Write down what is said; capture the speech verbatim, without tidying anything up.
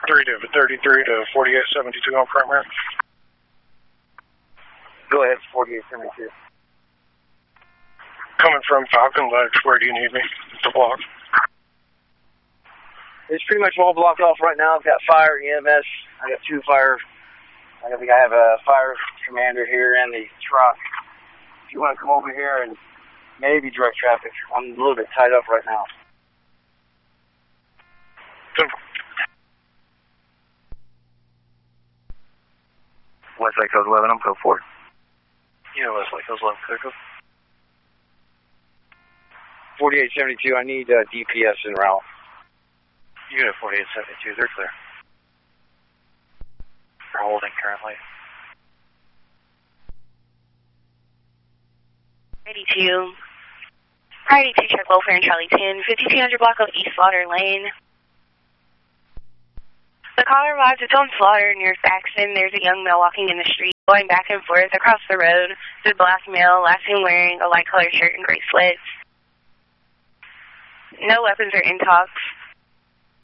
three to thirty-three to forty-eight seventy-two on primary. Go ahead, forty-eight seventy-two. Coming from Falcon Ledge, where do you need me to block? It's pretty much all blocked off right now. I've got fire, E M S. I got two fire. I think I have a fire commander here and the truck. If you want to come over here and maybe direct traffic, I'm a little bit tied up right now. Westlake Coast eleven, I'm code four. Yeah, Westlake Coast eleven, clear code. forty-eight seventy-two, I need uh, D P S en route. Unit forty-eight seventy-two, they're clear. They're holding currently. eighty-two. eighty-two, check welfare in Charlie ten, fifty-two hundred block of East Slaughter Lane. The caller arrives at Tom Slaughter near Saxon. There's a young male walking in the street, going back and forth across the road. There's a black male, last seen wearing a light colored shirt and gray sweats. No weapons are in talk.